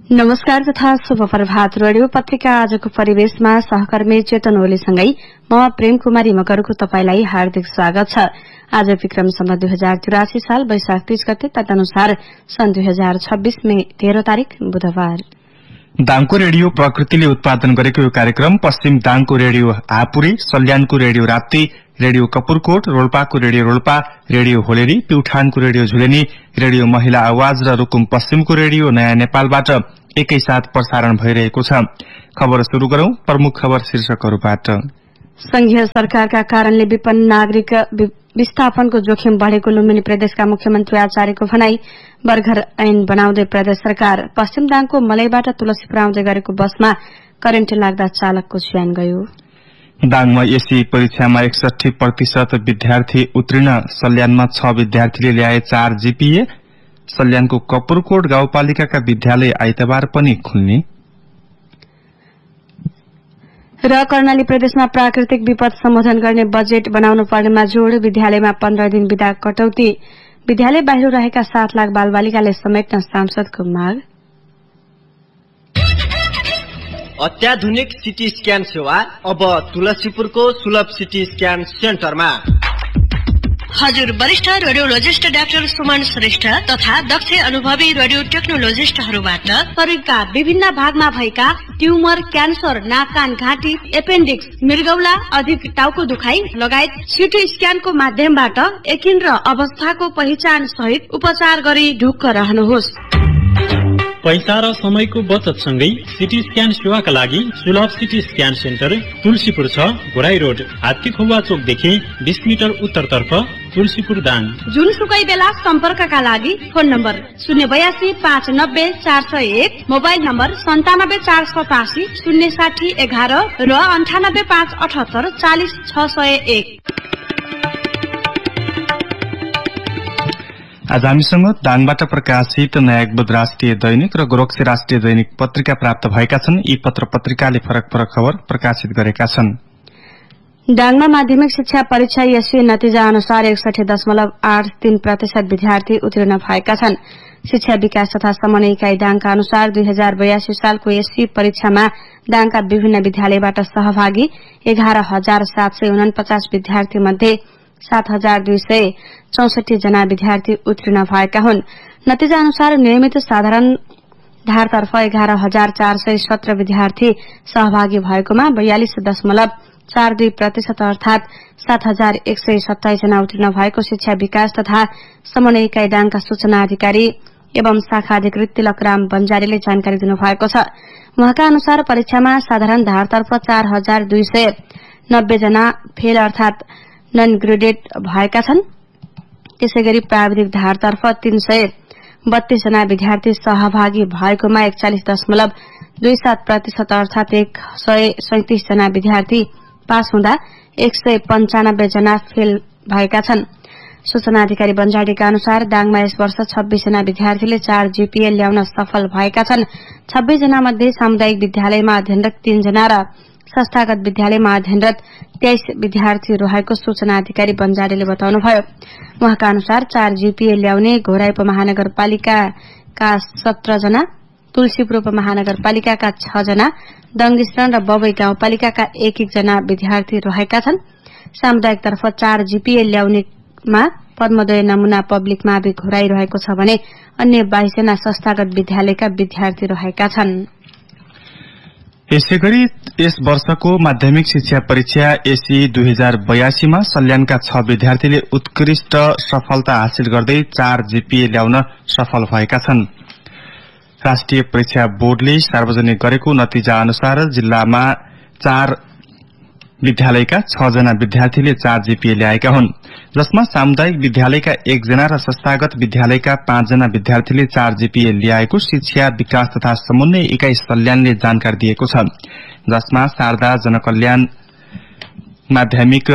नमस्कार तथा शुभ प्रभात। रेडियो पत्रिका आजको परिवेशमा सहकर्मी चेतन ओलीसँगै म प्रेम कुमारी मगरको तपाईलाई हार्दिक स्वागत छ। आज विक्रम सम्वत 2084 साल वैशाख 30 गते तदनुसार सन् 2026 मे 13 तारिक बुधबार। दाङको रेडियो प्रकृतिले उत्पादन गरेको यो कार्यक्रम पश्चिम दाङको radio आपुरी, सल्यानको radio Rapti, radio Kapurkot, रोल्पाको radio Rolpa, radio होलेरी, प्युठानको रेडियो झुलेनी, रेडियो महिला आवाज र रुकुम पश्चिमको रेडियो नयाँ नेपालबाट एकैसाथ प्रसारण भइरहेको छ। खबर शुरू गरौं प्रमुख खबर शीर्षकहरूबाट। संघीय सरकारका कारणले विपन्न नागरिक विस्थापनको जोखिम बढ़ेको लुम्बिनी प्रदेशका मुख्यमन्त्री आचार्यको भनाई। बर्गर ऐन बनाउँदै प्रदेश सरकार। पश्चिम दाङको मलैबाट तुलसीपुर आउँदै गरेको बसमा करेन्ट लाग्दा चालकको ज्यान गयो। दाङमा एसई परीक्षामा 61% विद्यार्थी उत्तीर्ण। सल्यानमा 6 विद्यार्थीले ल्याए 4 जीपीए। सल्यानको कपुरकोट गाउँपालिकाका विद्यालय आइतबार पनि खुल्ने। र कर्णाली प्रदेशमा प्राकृतिक विपद सम्बोधन गर्ने बजेट बनाउनु पर्नेमा जोड़। विद्यालयमा 15 दिन बिदा कटौती। विद्यालय बाहिर रहेका 7 लाख बालबालिकाले समेट्न सांसदको माग। अत्याधुनिक सिटी स्क्यान सेवा अब तुलसीपुरको सुलभ सिटी स्क्यान सेन्टरमा। हजुर वरिष्ठ रेडियोलोजिस्ट डाक्टर सुमन श्रेष्ठ तथा दक्ष अनुभवी रेडियो टेक्नोलोजिस्टहरूबाट शरीरका विभिन्न भागमा भएका ट्युमर, क्यान्सर, नाक कान घाँटी, एपेन्डिक्स, मृगौला, अधिक टाउको दुखाइ लगायत सिटी स्क्यानको माध्यमबाट यकिन र अवस्थाको पहिचान सहित उपचार गरी ढुक्क रहनुहोस्। पैसा र समयको बचत सँगै सिटी स्क्यान सेवाका लागि सुलभ CT scan centre Tulsipur 6 Ghorahi road, हात्तीखुवा चोकदेखि 20 metre उत्तरतर्फ, तुलसीपुर दाङ। जुनसुकै बेला सम्पर्कका लागि फोन नम्बर 082 590 401, मोबाइल नम्बर 97 487 060 11 र 98 578 40 601। आज हामीसँग दाङबाट प्रकाशित नयाँ बुध राष्ट्रिय दैनिक र गोरक्षी राष्ट्रिय दैनिक पत्रिका प्राप्त भएका छन्। यी पत्र पत्रिकाले फरक फरक खबर प्रकाशित गरेका छन्। दाङमा माध्यमिक शिक्षा परीक्षा एसई नतिजा अनुसार 61.83% विद्यार्थी उत्तीर्ण भएका छन्। शिक्षा विकास तथा समन्वय इकाई दाङका अनुसार 2082 सालको एसई परीक्षामा दाङका विभिन्न विद्यालयबाट सहभागी 11,749 विद्यार्थी मध्ये 7,264 जना विद्यार्थी उत्तीर्ण भएका हुन्। नतिजा अनुसार नियमित साधारण धारतर्फ 11,417 विद्यार्थी सहभागी भएकोमा 42.42% अर्थात 7,127 जना उत्तीर्ण भएको शिक्षा विकास तथा समन्वय इकाई दाङका सूचना अधिकारी एवं शाखा अधिकृत तिलकराम बन्जारीले जानकारी दिनुभएको छ। उहाँका अनुसार परीक्षामा साधारण धारतर्फ 4,290 जना फेल अर्थात नन ग्रेडेड भएका छन्। त्यसैगरी प्राविधिक धारतर्फ 332 जना विद्यार्थी सहभागी भएकोमा 41.27% अर्थात 137 जना विद्यार्थी पास हुँदा 195 जना फेल भएका छन्। सूचना अधिकारी बन्जाडीका अनुसार दाङमा यस वर्ष 26 जना विद्यार्थीले 4 जीपीए ल्याउन सफल भएका छन्। 26 जना मध्ये सामुदायिक विद्यालयमा अध्ययनरत 3 जना र संस्थागत विद्यालयमा अध्ययनरत 23 विद्यार्थी रहेको सूचना अधिकारी बन्जाडीले बताउनुभयो। उहाँका अनुसार 4 जीपीए ल्याउने घोराई उपमहानगरपालिकाका 17 जना, तुलसीपुर उपमहानगरपालिकाका 6 जना, दङ्गिस्रण र बबई गाउँपालिकाका 1-1 जना विद्यार्थी रहेका छन्। सामुदायिक तर्फ 4 जीपीए ल्याउनेमा पद्मोदय नमूना पब्लिक मावि घोराई रहेको छ भने अन्य 22 जना संस्थागत विद्यालयका विद्यार्थी रहेका छन्। यसैगरी यस वर्षको माध्यमिक शिक्षा परीक्षा एसई 2082 मा सल्यानका 6 विद्यार्थीले उत्कृष्ट सफलता हासिल गर्दै 4 जीपीए ल्याउन सफल भएका छन्। राष्ट्रिय परीक्षा बोर्डले सार्वजनिक गरेको नतिजा अनुसार जिल्लामा 4 विद्यालयका 6 जना विद्यार्थीले 4 जीपीए ल्याएका हुन्, जसमा सामुदायिक विद्यालयका 1 जना र संस्थागत विद्यालयका 5 जना विद्यार्थीले 4 जीपीए ल्याएको शिक्षा विकास तथा समन्वय इकाई सल्यानले जानकारी दिएको छ। जसमा शारदा जनकल्याण माध्यमिक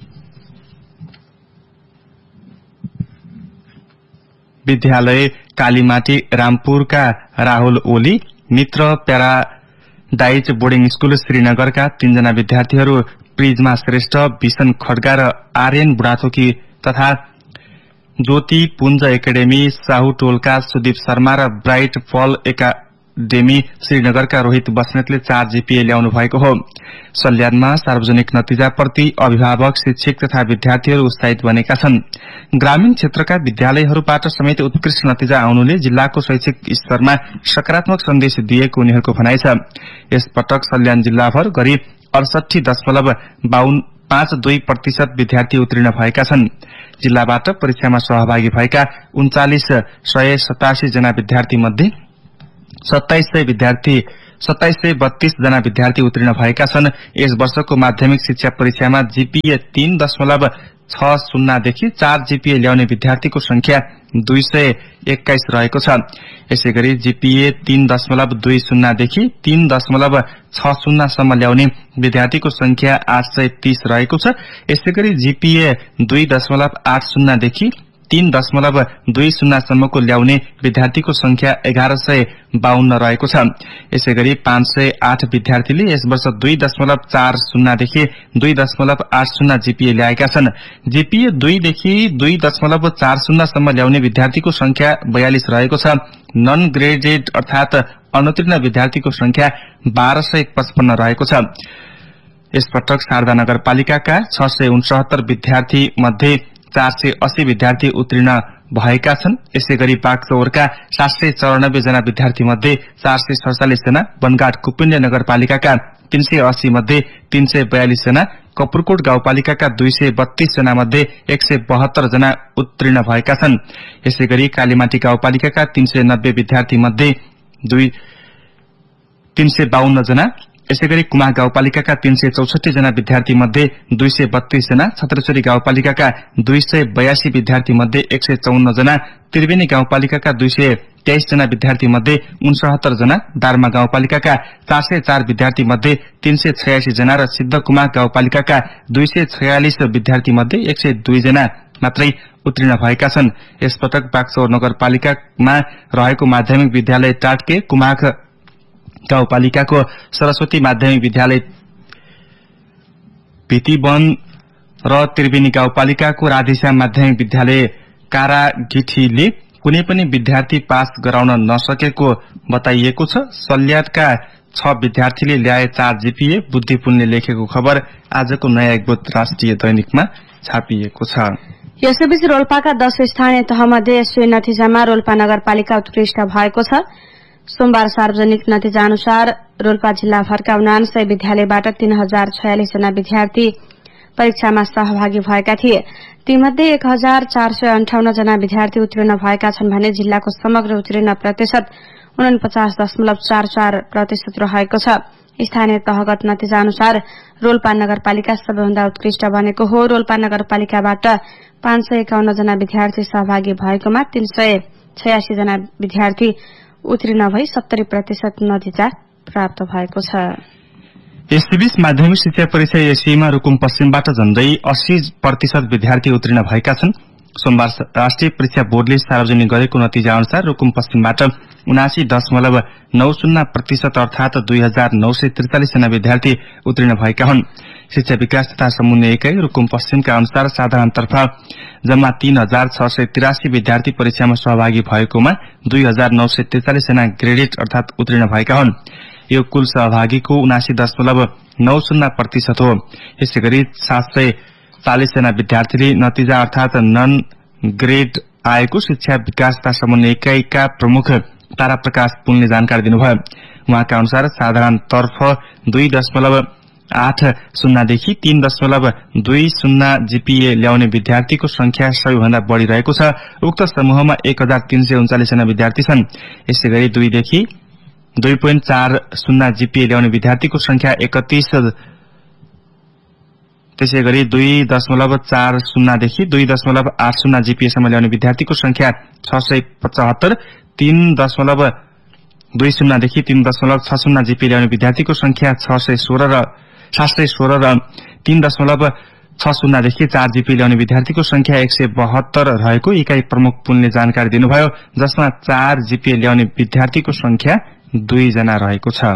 विद्यालय कालीमाटी रामपुरका राहुल ओली, मित्र प्याराडाइज बोर्डिङ स्कूल श्रीनगरका 3 जना विद्यार्थीहरू प्रिजमा श्रेष्ठ, भीषण खड्गा र आर्यन बुढाथोकी तथा ज्योति पुञ्ज एकाडेमी साहु टोलका सुदीप शर्मा र ब्राइट फल एकाडेमी श्रीनगरका रोहित बस्नेतले 4 जीपीए ल्याउनु भएको हो। सल्यानमा सार्वजनिक नतिजाप्रति अभिभावक, शिक्षक तथा विद्यार्थीहरू उत्साहित बनेका छन्। ग्रामीण क्षेत्रका विद्यालयहरूबाट समेत उत्कृष्ट नतिजा आउनुले जिल्लाको शैक्षिक स्तरमा सकारात्मक सन्देश दिएको उनीहरूको भनाइ छ। यस पटक सल्यान जिल्लाभर गरी 68.52% विद्यार्थी उत्तीर्ण भएका छन्। जिल्लाबाट परीक्षामा सहभागी भएका 39,187 जना विद्यार्थी मध्ये 2732 जना विद्यार्थी उत्तीर्ण भएका छन्। यस वर्षको माध्यमिक शिक्षा परीक्षामा जीपीए 3.60 देखि 4 जीपीए ल्याउने विद्यार्थीको संख्या 221 रहेको छ। यसैगरी जीपीए 3.20 देखि 3.60 सम्म ल्याउने विद्यार्थीको संख्या 830 रहेको छ। यसैगरी जीपीए 2.80 देखि 3.20 सम्मको ल्याउने विद्यार्थीको संख्या 1152 रहेको छ। यसैगरी 508 विद्यार्थीले यस वर्ष 2.40 देखि 2.80 जीपीए ल्याएका छन्। जीपीए 2 देखि 2.40 सम्म ल्याउने विद्यार्थीको संख्या 42 रहेको छ। नन ग्रेडेड अर्थात अनुत्तीर्ण विद्यार्थीको संख्या 1255 रहेको छ। यसपटक शारदा नगरपालिकाका 669 विद्यार्थी मध्ये 480 विद्यार्थी उत्तीर्ण भएका छन्। यसैगरी बागचौरका 794 जना विद्यार्थी मध्ये 447 जना, बनगाड कुपिण्ड नगरपालिकाका 380 मध्ये 342 जना, कपुरकोट गाउँपालिकाका 232 जना मध्ये 172 जना उत्तीर्ण भएका छन्। यसैगरी कालीमाटी गाउँपालिकाका 390 विद्यार्थी मध्ये 352 जना, यसैगरी कुमाह गाउँपालिकाका 364 जना विद्यार्थी मध्ये 232 जना, छत्रछोरी गाउँपालिकाका 282 विद्यार्थी मध्ये 154 जना, त्रिवेणी गाउँपालिकाका 223 जना विद्यार्थी मध्ये 69 जना, दार्मा गाउँपालिकाका 404 विद्यार्थी मध्ये 386 जना र सिद्धकुमाह गाउँपालिकाका 246 विद्यार्थी मध्ये 102 जना मात्रै उत्तीर्ण भएका छन्। यसपटक बागचौर नगरपालिकामा रहेको माध्यमिक विद्यालय टाटके, कुमाह गाउँपालिकाको सरस्वती माध्यमिक विद्यालय भितीवन र त्रिवेणी गाउँपालिकाको राधेश्याम माध्यमिक विद्यालय कारागिठीले कुनै पनि विद्यार्थी पास गराउन नसकेको बताइएको छ। सल्यानका 6 विद्यार्थीले ल्याए 4 जीपीए। बुद्धिपुनले लेखेको खबर आजको नयाँ एकबोध राष्ट्रिय दैनिकमा छापिएको छ। यसैबीच रोल्पाका 10 स्थानीय तहमध्ये यसै नतिजामा रोल्पा नगरपालिका उत्कृष्ट भएको छ। सोमबार सार्वजनिक नतिजा अनुसार रोल्पा जिल्लाभरका 79 विद्यालयबाट 3046 जना विद्यार्थी परीक्षामा सहभागी भएका थिए। तीमध्ये 1458 जना विद्यार्थी उत्तीर्ण भएका छन् भने जिल्लाको समग्र उत्तीर्ण प्रतिशत 49.44% रहेको छ। स्थानीय तहगत नतिजा अनुसार रोल्पा नगरपालिका सबैभन्दा उत्कृष्ट बनेको हो। रोल्पा नगरपालिकाबाट 551 जना विद्यार्थी सहभागी भएकोमा 386 जना विद्यार्थी उत्तीर्ण भई 70% नतिजा प्राप्त भएको छ। यसैबीच माध्यमिक शिक्षा परीक्षा एसीमा रुकुम पश्चिमबाट झण्डै 80% विद्यार्थी उत्तीर्ण भएका छन्। सोमबार राष्ट्रिय परीक्षा बोर्डले सार्वजनिक गरेको नतिजा अनुसार रुकुम पश्चिमबाट 79.90% अर्थात 2943 जना विद्यार्थी उत्तीर्ण भएका हुन्। शिक्षा विकास तथा समन्वय इकाइ रुकुम पश्चिमका अनुसार साधारणतर्फ जम्मा 3683 विद्यार्थी परीक्षामा सहभागी भएकोमा 2943 जना ग्रेडेड अर्थात उत्तीर्ण भएका हुन्। यो कुल सहभागीको 79.90% हो। यसैगरी 740 जना विद्यार्थीले नतिजा अर्थात नन ग्रेड आएको शिक्षा विकास तथा समन्वय इकाइका प्रमुख ताराप्रकाश पुनले जानकारी दिनुभयो। उहाँका अनुसार साधारणतर्फ 2.80 देखि 3.20 जीपीए ल्याउने विद्यार्थीको संख्या सबैभन्दा बढ़ी रहेको छ। उक्त समूहमा 1339 जना विद्यार्थी छन्। यसैगरी 2 देखि 2.40 जीपीए ल्याउने विद्यार्थीको संख्या 31, त्यसैगरी 2.40 देखि 2.80 जीपीएसम्म ल्याउने विद्यार्थीको संख्या 675, 3.20 देखि 3.60 जीपीए ल्याउने विद्यार्थीको संख्या 716 र 3.60 देखि 4 जीपी ल्याउने विद्यार्थीको संख्या 172 रहेको इकाइ प्रमुख पुनले जानकारी दिनुभयो, जसमा 4 जीपी ल्याउने विद्यार्थीको संख्या 2 जना रहेको छ।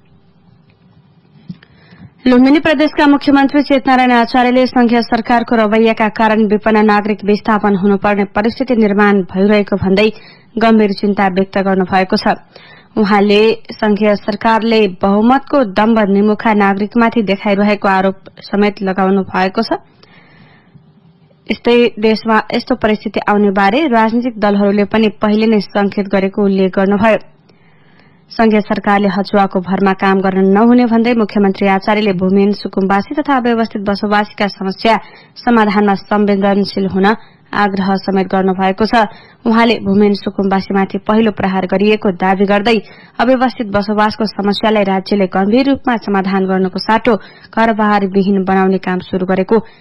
लुम्बिनी प्रदेशका मुख्यमन्त्री चेतनारायण आचार्यले संघीय सरकारको रवैयाका कारण विपन्न नागरिक विस्थापन हुनुपर्ने परिस्थिति निर्माण भइरहेको भन्दै गम्भीर चिन्ता व्यक्त गर्नुभएको छ। उहाँले संघीय सरकारले बहुमतको दम्भ निमुखा नागरिकमाथि देखाइरहेको आरोप समेत लगाउनु भएको छ। यस्तै देशमा यस्तो परिस्थिति आउने बारे राजनीतिक दलहरूले पनि पहिले नै संकेत गरेको उल्लेख गर्नुभयो। संघीय सरकारले हचुवाको भरमा काम गर्न नहुने भन्दै मुख्यमन्त्री आचार्यले भूमिहीन सुकुम्बासी तथा अव्यवस्थित बसोबासीका समस्या समाधानमा संवेदनशील हुन आग्रह समेत गर्नुभएको छ। उहाँले भूमिहीन सुकुम्बासीमाथि पहिलो प्रहार गरिएको दावी गर्दै अव्यवस्थित बसोबासको समस्यालाई राज्यले गम्भीर रूपमा समाधान गर्नको साटो घरबार विहीन बनाउने काम शुरू गरेको